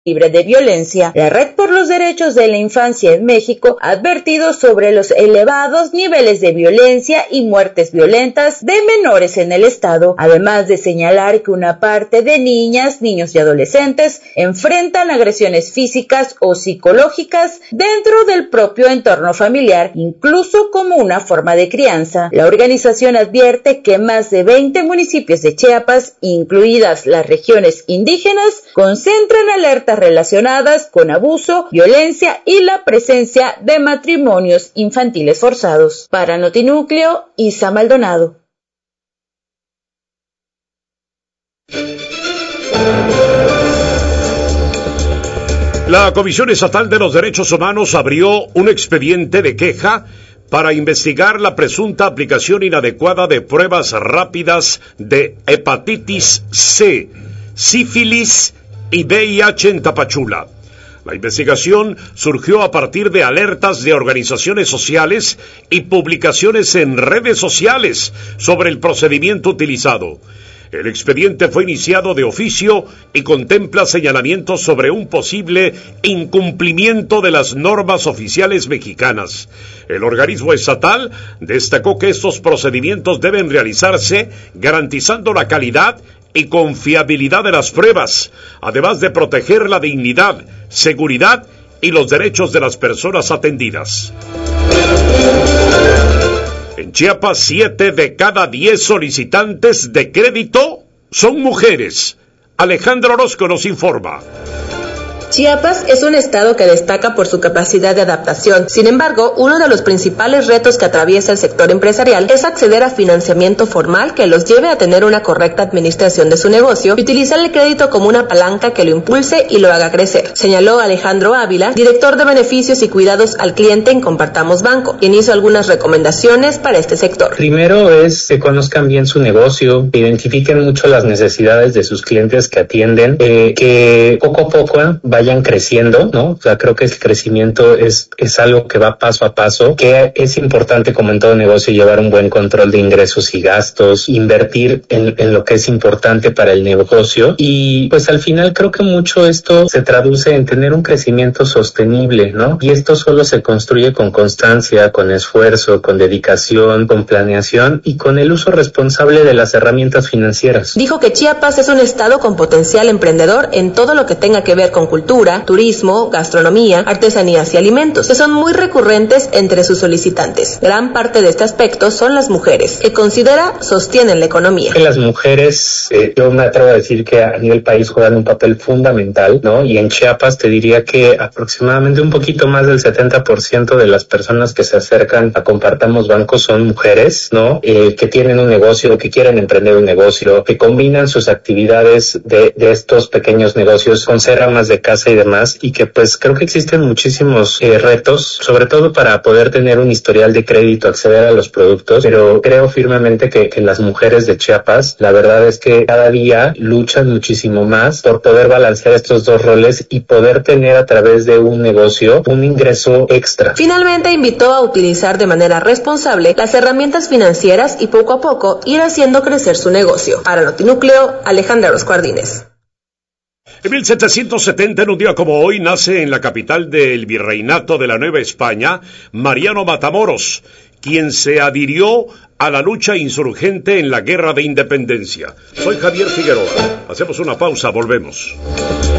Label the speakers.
Speaker 1: libre de violencia. La Red por los Derechos de la Infancia en México ha advertido sobre los elevados niveles de violencia y muertes violentas de menores en el estado, además de señalar que una parte de niñas, niños y adolescentes enfrentan agresiones físicas o psicológicas dentro del propio entorno familiar, incluso como una forma de crianza. La organización advierte que más de 20 municipios de Chiapas, incluidas las regiones indígenas, concentran alertas relacionadas con abuso, violencia y la presencia de matrimonios infantiles forzados. Para Notinúcleo, Isa Maldonado.
Speaker 2: La Comisión Estatal de los Derechos Humanos abrió un expediente de queja para investigar la presunta aplicación inadecuada de pruebas rápidas de hepatitis C, sífilis y VIH en Tapachula. La investigación surgió a partir de alertas de organizaciones sociales y publicaciones en redes sociales sobre el procedimiento utilizado. El expediente fue iniciado de oficio y contempla señalamientos sobre un posible incumplimiento de las normas oficiales mexicanas. El organismo estatal destacó que estos procedimientos deben realizarse garantizando la calidad y confiabilidad de las pruebas, además de proteger la dignidad, seguridad y los derechos de las personas atendidas. En Chiapas, 7 de cada 10 solicitantes de crédito son mujeres. Alejandro Orozco nos informa.
Speaker 3: Chiapas es un estado que destaca por su capacidad de adaptación. Sin embargo, uno de los principales retos que atraviesa el sector empresarial es acceder a financiamiento formal que los lleve a tener una correcta administración de su negocio y utilizar el crédito como una palanca que lo impulse y lo haga crecer, señaló Alejandro Ávila, director de beneficios y cuidados al cliente en Compartamos Banco, quien hizo algunas recomendaciones para este sector.
Speaker 4: Primero es que conozcan bien su negocio, que identifiquen mucho las necesidades de sus clientes que atienden, que poco a poco vayan creciendo, ¿no? O sea, creo que el crecimiento es algo que va paso a paso, que es importante, como en todo negocio, llevar un buen control de ingresos y gastos, invertir en lo que es importante para el negocio, y pues al final creo que mucho esto se traduce en tener un crecimiento sostenible, ¿no? Y esto solo se construye con constancia, con esfuerzo, con dedicación, con planeación y con el uso responsable de las herramientas financieras.
Speaker 3: Dijo que Chiapas es un estado con potencial emprendedor en todo lo que tenga que ver con cultura, turismo, gastronomía, artesanías y alimentos, que son muy recurrentes entre sus solicitantes. Gran parte de este aspecto son las mujeres, que considera sostienen la economía.
Speaker 4: Las mujeres, yo me atrevo a decir que a nivel país juegan un papel fundamental, ¿no? Y en Chiapas te diría que aproximadamente un poquito más del 70% de las personas que se acercan a Compartamos Banco son mujeres, ¿no? Que tienen un negocio, que quieren emprender un negocio, que combinan sus actividades de estos pequeños negocios con ser amas de casa y demás, y que pues creo que existen muchísimos retos, sobre todo para poder tener un historial de crédito, acceder a los productos, pero creo firmemente que las mujeres de Chiapas, la verdad es que cada día luchan muchísimo más por poder balancear estos dos roles y poder tener a través de un negocio un ingreso extra.
Speaker 3: Finalmente invitó a utilizar de manera responsable las herramientas financieras y poco a poco ir haciendo crecer su negocio. Para Notinúcleo, Alejandra Orozco Ardínez.
Speaker 2: En 1770, en un día como hoy, nace en la capital del Virreinato de la Nueva España, Mariano Matamoros, quien se adhirió a la lucha insurgente en la Guerra de Independencia. Soy Javier Figueroa. Hacemos una pausa, volvemos.